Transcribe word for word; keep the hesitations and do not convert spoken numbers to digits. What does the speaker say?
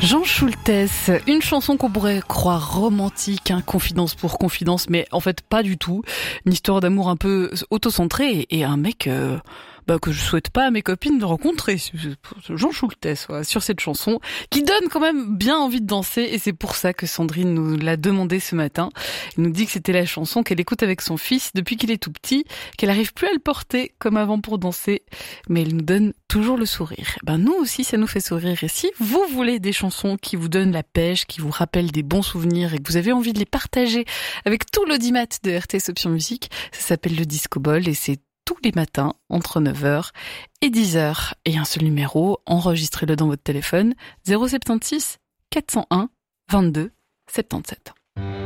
Jean Schultes, une chanson qu'on pourrait croire romantique, hein, confidence pour confidence, mais en fait pas du tout. Une histoire d'amour un peu auto-centrée et, et un mec euh, bah, que je souhaite pas à mes copines de rencontrer. Jean Schultes, ouais, sur cette chanson, qui donne quand même bien envie de danser, et c'est pour ça que Sandrine nous l'a demandé ce matin. Elle nous dit que c'était la chanson qu'elle écoute avec son fils depuis qu'il est tout petit, qu'elle arrive plus à le porter comme avant pour danser, mais elle nous donne toujours le sourire. Ben nous aussi, ça nous fait sourire. Et si vous voulez des chansons qui vous donnent la pêche, qui vous rappellent des bons souvenirs et que vous avez envie de les partager avec tout l'audimat de R T S Option Musique, ça s'appelle le Disco Ball et c'est tous les matins entre neuf heures et dix heures. Et un seul numéro, enregistrez-le dans votre téléphone, zéro sept six quatre zéro un vingt-deux soixante-dix-sept.